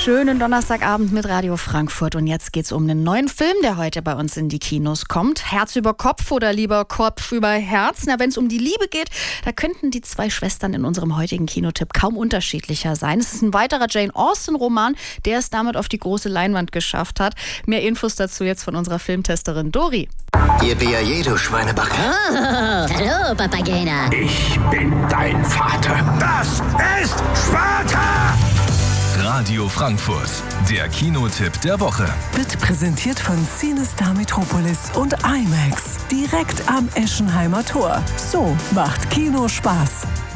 schönen Donnerstagabend mit Radio Frankfurt. Und jetzt geht's um einen neuen Film, der heute bei uns in die Kinos kommt. Herz über Kopf oder lieber Kopf über Herz. Na, wenn es um die Liebe geht, da könnten die zwei Schwestern in unserem heutigen Kinotipp kaum unterschiedlicher sein. Es ist ein weiterer Jane Austen-Roman, der es damit auf die große Leinwand geschafft hat. Mehr Infos dazu jetzt von unserer Filmtesterin Dori. Yippie, du Schweinebacke. Oh, hallo, Papagena. Ich bin dein Vater. Das ist Sparta! Radio Frankfurt, der Kinotipp der Woche. Wird präsentiert von CineStar Metropolis und IMAX. Direkt am Eschenheimer Tor. So macht Kino Spaß.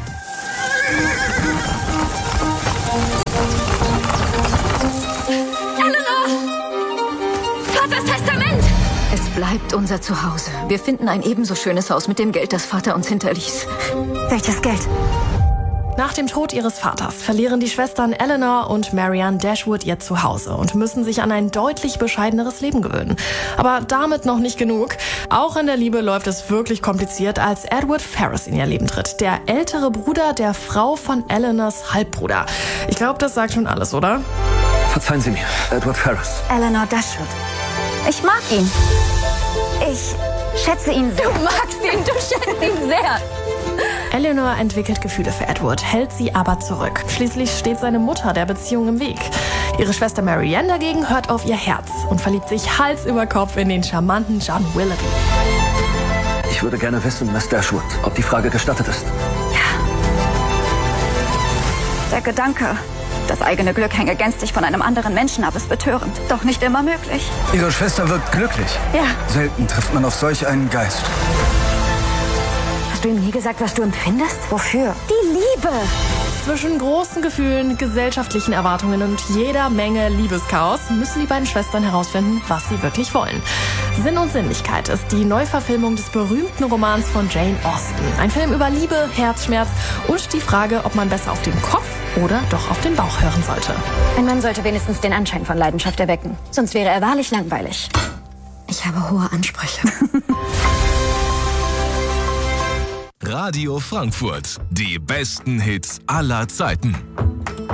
Vaters Testament! Es bleibt unser Zuhause. Wir finden ein ebenso schönes Haus mit dem Geld, das Vater uns hinterließ. Welches Geld? Nach dem Tod ihres Vaters verlieren die Schwestern Eleanor und Marianne Dashwood ihr Zuhause und müssen sich an ein deutlich bescheideneres Leben gewöhnen. Aber damit noch nicht genug. Auch in der Liebe läuft es wirklich kompliziert, als Edward Ferrars in ihr Leben tritt. Der ältere Bruder der Frau von Eleanors Halbbruder. Ich glaube, das sagt schon alles, oder? Verzeihen Sie mir, Edward Ferrars. Eleanor Dashwood. Ich mag ihn. Ich schätze ihn sehr. Du magst ihn, du schätzt ihn sehr. Eleanor entwickelt Gefühle für Edward, hält sie aber zurück. Schließlich steht seine Mutter der Beziehung im Weg. Ihre Schwester Marianne dagegen hört auf ihr Herz und verliebt sich Hals über Kopf in den charmanten John Willoughby. Ich würde gerne wissen, Miss Dashwood, ob die Frage gestattet ist. Ja. Der Gedanke, das eigene Glück hänge gänzlich von einem anderen Menschen ab, ist betörend. Doch nicht immer möglich. Ihre Schwester wirkt glücklich. Ja. Selten trifft man auf solch einen Geist. Hast du ihm nie gesagt, was du empfindest? Wofür? Die Liebe! Zwischen großen Gefühlen, gesellschaftlichen Erwartungen und jeder Menge Liebeschaos müssen die beiden Schwestern herausfinden, was sie wirklich wollen. Sinn und Sinnlichkeit ist die Neuverfilmung des berühmten Romans von Jane Austen. Ein Film über Liebe, Herzschmerz und die Frage, ob man besser auf den Kopf oder doch auf den Bauch hören sollte. Ein Mann sollte wenigstens den Anschein von Leidenschaft erwecken. Sonst wäre er wahrlich langweilig. Ich habe hohe Ansprüche. Radio Frankfurt, die besten Hits aller Zeiten.